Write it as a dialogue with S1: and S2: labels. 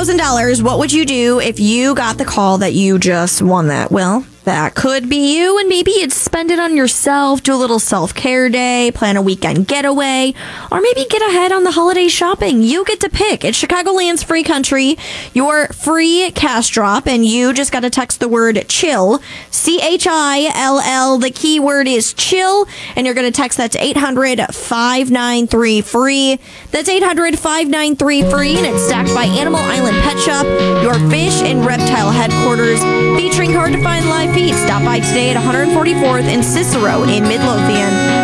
S1: $1,000. What would you do if you got the call that you just won that? Well, that could be you, and maybe you'd spend it on yourself, do a little self-care day, plan a weekend getaway, or maybe get ahead on the holiday shopping. You get to pick. It's Chicagoland's Free Country, your free cash drop, and you just got to text the word CHILL, CHILL. The keyword is CHILL, and you're going to text that to 800-593-FREE. That's 800-593-FREE, and it's stacked by Animal Island Pet Shop, your fish and reptile headquarters, featuring hard-to-find live feeds. Stop by today at 144th and Cicero in Midlothian.